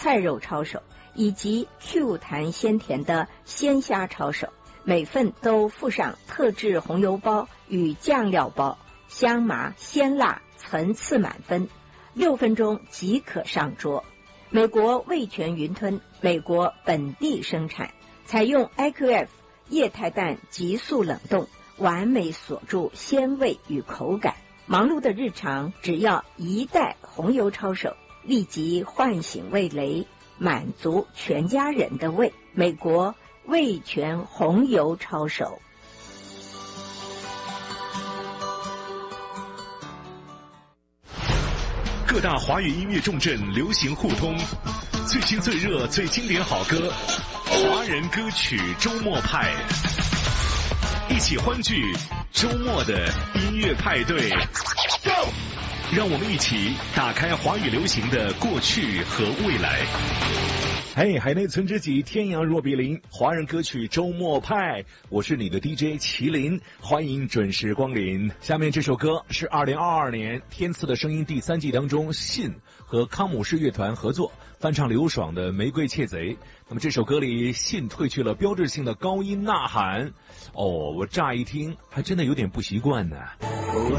菜肉抄手，以及 Q 弹鲜甜的鲜虾抄手，每份都附上特制红油包与酱料包，香麻鲜辣，层次满分，6分钟即可上桌。美国味全云吞，美国本地生产，采用 IQF 液态氮急速冷冻，完美锁住鲜味与口感。忙碌的日常，只要一袋红油抄手，立即唤醒味蕾，满足全家人的胃。美国味全红油抄手。 各大华语音乐重镇流行互通，最新最热最经典好歌，华人歌曲周末派，一起欢聚周末的音乐派对。Go！ 让我们一起打开华语流行的过去和未来。 嘿，海内存知己，天涯若比邻，华人歌曲周末派，我是你的 DJ 麒麟，欢迎准时光临。下面这首歌是2022年天赐的声音第3季当中信和康姆士乐团合作翻唱刘爽的玫瑰窃贼。那么这首歌里信褪去了标志性的高音呐喊，我乍一听还真的有点不习惯呢。 我